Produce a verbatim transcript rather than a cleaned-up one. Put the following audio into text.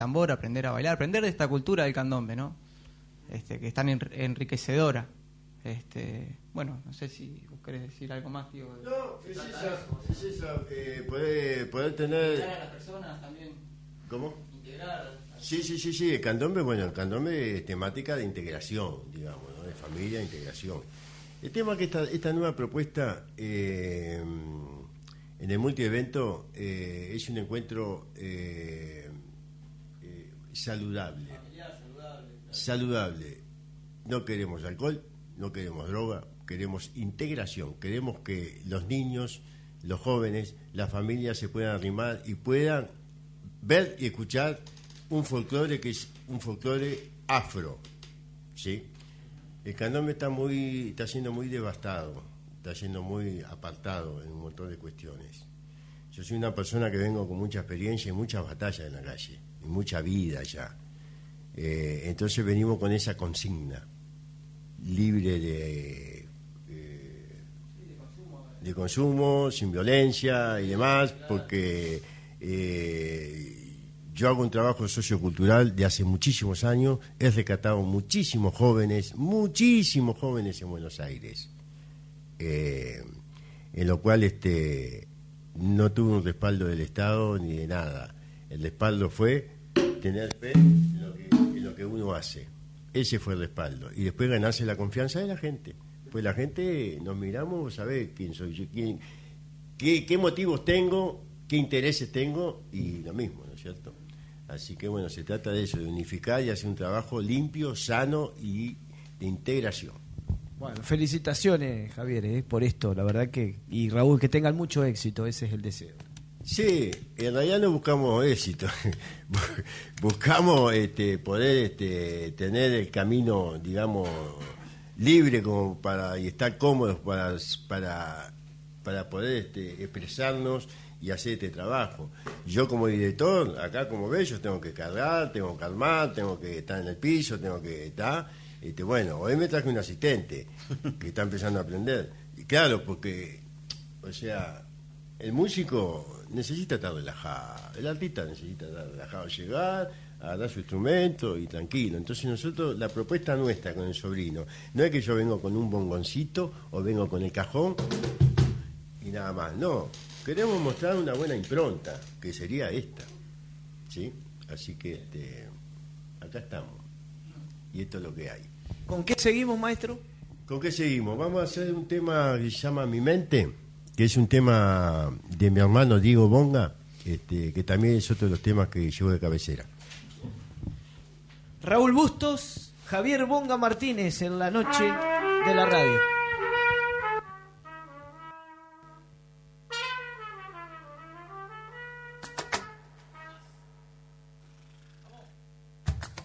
tambor, aprender a bailar, aprender de esta cultura del candombe, ¿no? Este, que es tan enriquecedora. Este, bueno, no sé si vos querés decir algo más, tío. No, es esa, es esa eh, poder, poder tener... Integrar a las personas también. ¿Cómo? Integrar. Sí, sí, sí, sí, el candombe, bueno, el candombe es temática de integración, digamos, ¿no? De familia, integración. El tema es que esta, esta nueva propuesta eh, en el multievento eh, es un encuentro eh, eh, saludable. Familiar, saludable. Saludable. No queremos alcohol, no queremos droga, queremos integración, queremos que los niños, los jóvenes, las familias se puedan arrimar y puedan ver y escuchar un folclore que es un folclore afro, ¿sí? El candombe está muy, está siendo muy devastado, está siendo muy apartado en un montón de cuestiones. Yo soy una persona que vengo con mucha experiencia y muchas batallas en la calle, y mucha vida ya. Eh, entonces venimos con esa consigna, libre de, eh, de consumo, sin violencia y demás, porque eh, yo hago un trabajo sociocultural de hace muchísimos años, he rescatado muchísimos jóvenes, muchísimos jóvenes en Buenos Aires, eh, en lo cual este, no tuve un respaldo del Estado ni de nada. El respaldo fue tener fe en lo que, en lo que uno hace. Ese fue el respaldo. Y después ganarse la confianza de la gente. Pues la gente nos miramos, ¿sabés quién soy yo? Quién, qué, qué motivos tengo, qué intereses tengo, y lo mismo, ¿no es cierto? Así que bueno, se trata de eso, de unificar y hacer un trabajo limpio, sano y de integración. Bueno, felicitaciones, Javier, eh, por esto, la verdad que... Y Raúl, que tengan mucho éxito, ese es el deseo. Sí, en realidad no buscamos éxito, buscamos este, poder este, tener el camino, digamos, libre como para y estar cómodos para para, para poder este, expresarnos y hacer este trabajo. Yo como director, acá como ves, yo tengo que cargar, tengo que calmar, tengo que estar en el piso, tengo que estar, este, bueno, hoy me traje un asistente que está empezando a aprender, y claro, porque, o sea, el músico necesita estar relajado, el artista necesita estar relajado, llegar, a dar su instrumento y tranquilo. Entonces nosotros, la propuesta nuestra con el sobrino, no es que yo vengo con un bongoncito o vengo con el cajón y nada más, no, queremos mostrar una buena impronta, que sería esta, ¿sí? Así que este, acá estamos, y esto es lo que hay. ¿Con qué seguimos, maestro? ¿Con qué seguimos? Vamos a hacer un tema que se llama Mi Mente, que es un tema de mi hermano Diego Bonga, este, que también es otro de los temas que llevo de cabecera. Raúl Bustos, Javier Bonga Martínez en la noche de la radio.